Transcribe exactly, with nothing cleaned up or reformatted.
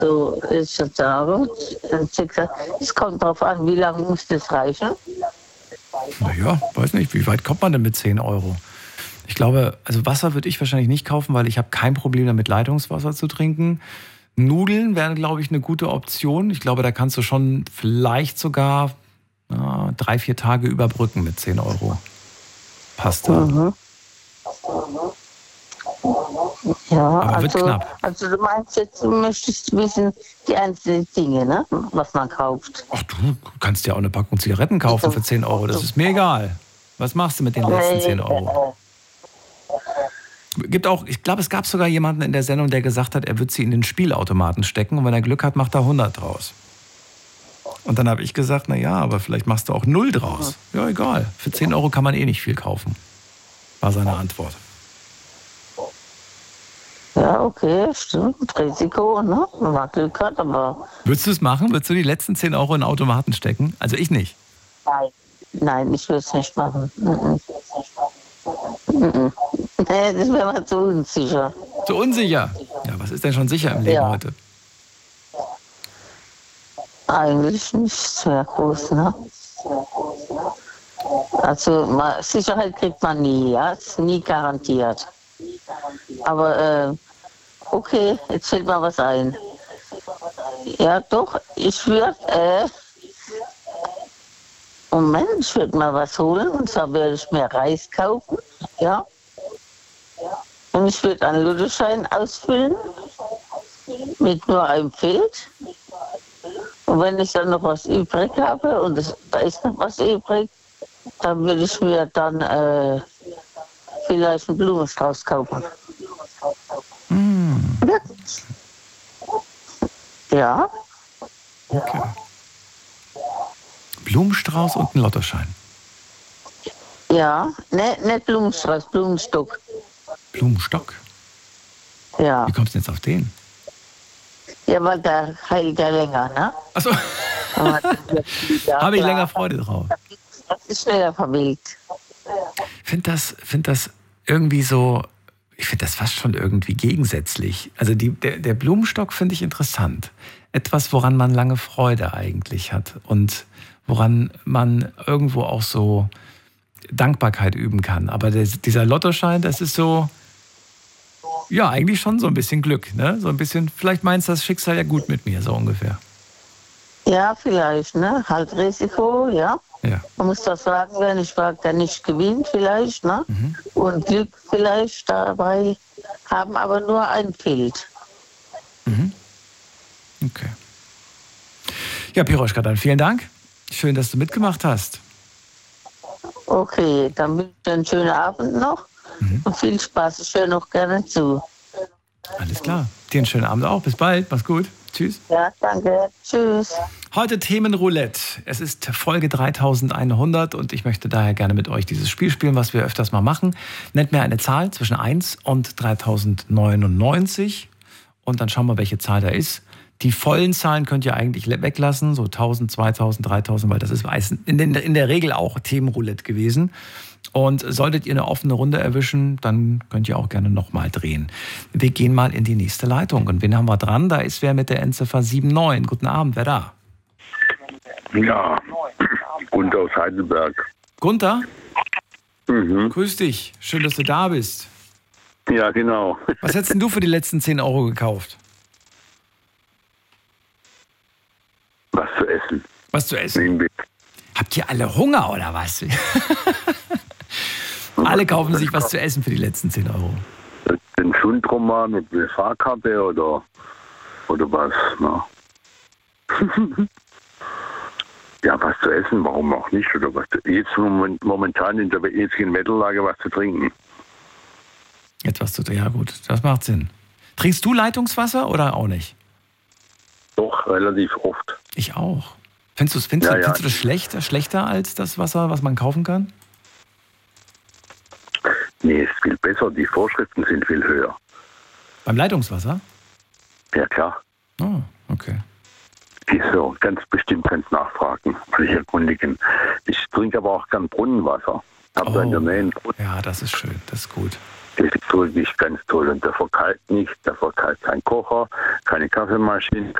so ist es sagen. Es kommt darauf an, wie lange muss das reichen? Naja, weiß nicht, wie weit kommt man denn mit zehn Euro? Ich glaube, also Wasser würde ich wahrscheinlich nicht kaufen, weil ich habe kein Problem damit, Leitungswasser zu trinken. Nudeln wären, glaube ich, eine gute Option. Ich glaube, da kannst du schon vielleicht sogar na, drei, vier Tage überbrücken mit zehn Euro. Pasta. Mhm. Ja, Aber also, wird knapp. Also du meinst jetzt, du möchtest wissen, die einzelnen Dinge, ne? Was man kauft. Ach du kannst ja auch eine Packung Zigaretten kaufen für zehn Euro. Das ist mir egal. Was machst du mit den letzten zehn Euro? Gibt auch, ich glaube, es gab sogar jemanden in der Sendung, der gesagt hat, er wird sie in den Spielautomaten stecken und wenn er Glück hat, macht er hundert draus. Und dann habe ich gesagt, na ja, aber vielleicht machst du auch null draus. Ja, egal. Für zehn Euro kann man eh nicht viel kaufen. War seine Antwort. Ja, okay, stimmt. Risiko, ne? Man hat Glück hat, aber... Würdest du es machen? Würdest du die letzten zehn Euro in den Automaten stecken? Also ich nicht. Nein, Nein ich würde es nicht machen. Mhm. Mhm. Nee, das wäre mal zu unsicher. Zu unsicher? Ja, was ist denn schon sicher im Leben Ja. heute? Eigentlich nicht sehr groß, ne? Also ma- Sicherheit kriegt man nie, ja, ist nie garantiert. Aber äh, okay, jetzt fällt mir was ein. Ja, doch, ich würde, äh, Moment, ich würde mal was holen und zwar würde ich mir Reis kaufen, ja. Und ich würde einen Lottoschein ausfüllen mit nur einem Feld. Und wenn ich dann noch was übrig habe und es, da ist noch was übrig, dann würde ich mir dann äh, vielleicht einen Blumenstrauß kaufen. Hm, Ja, okay. Blumenstrauß und ein Lottoschein. ja, ne, nicht Blumenstrauß, Blumenstock. Blumenstock? Ja, Wie kommst du denn jetzt auf den? ja, weil der heilt ja länger, ne? Achso, Ja, habe ich klar. länger Freude drauf. Das ist schneller verwelkt. Ich finde das, find das irgendwie so, ich finde das fast schon irgendwie gegensätzlich. Also die, der, der Blumenstock finde ich interessant. Etwas, woran man lange Freude eigentlich hat und woran man irgendwo auch so Dankbarkeit üben kann. Aber der, dieser Lottoschein, das ist so, ja, eigentlich schon so ein bisschen Glück. Ne? So ein bisschen, vielleicht meint das Schicksal ja gut mit mir, so ungefähr. Ja, vielleicht, ne? Halt Risiko, ja. Ja. Man muss das sagen, wenn ich frage, der nicht gewinnt vielleicht, ne? Mhm. Und Glück vielleicht dabei haben, aber nur ein Feld. Mhm. Okay. Ja, Piroschka, dann vielen Dank. Schön, dass du mitgemacht hast. Okay, dann wünsche ich einen schönen Abend noch Mhm. und viel Spaß. Ich höre noch gerne zu. Alles klar. Dir einen schönen Abend auch. Bis bald. Mach's gut. Tschüss. Ja, danke. Tschüss. Heute Themenroulette. Es ist Folge dreitausendeinhundert und ich möchte daher gerne mit euch dieses Spiel spielen, was wir öfters mal machen. Nennt mir eine Zahl zwischen eins und dreitausendneunundneunzig und dann schauen wir, welche Zahl da ist. Die vollen Zahlen könnt ihr eigentlich weglassen, so tausend, zweitausend, dreitausend, weil das ist in der, in der Regel auch Themenroulette gewesen. Und solltet ihr eine offene Runde erwischen, dann könnt ihr auch gerne nochmal drehen. Wir gehen mal in die nächste Leitung. Und wen haben wir dran? Da ist wer mit der Endziffer sieben neun. Guten Abend, wer da? Ja, Gunther aus Heidelberg. Gunther? Mhm. Grüß dich. Schön, dass du da bist. Ja, genau. Was hättest denn du für die letzten zehn Euro gekauft? Was zu essen. Was zu essen? Nehmen wir. Habt ihr alle Hunger oder was? Alle kaufen sich was zu essen für die letzten zehn Euro. Den Schundroman mit der Fahrkarte oder, oder was? Na? Ja, was zu essen, warum auch nicht? Oder was? Jetzt momentan in der jetzigen Wetterlage was zu trinken. Etwas zu trinken, ja gut, das macht Sinn. Trinkst du Leitungswasser oder auch nicht? Doch, relativ oft. Ich auch. Findest, du's, findest, Ja, du, ja. findest du das schlechter, schlechter als das Wasser, was man kaufen kann? Nee, es ist viel besser. Die Vorschriften sind viel höher. Beim Leitungswasser? Ja, klar. Oh, okay. So, ganz bestimmt kannst nachfragen, will ich erkundigen. Ich trinke aber auch gern Brunnenwasser. Hab da in der Nähe einen Brunnen. Ja, das ist schön, das ist gut. Das ist wirklich ganz toll. Und der verkalt nicht, der verkalt kein Kocher, keine Kaffeemaschine,